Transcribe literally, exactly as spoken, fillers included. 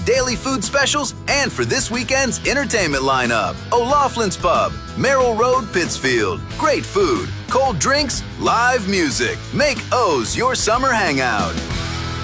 daily food specials, and for this weekend's entertainment lineup. O'Loughlin's Pub, Merrill Road, Pittsfield. Great food, cold drinks, live music. Make O's your summer hangout.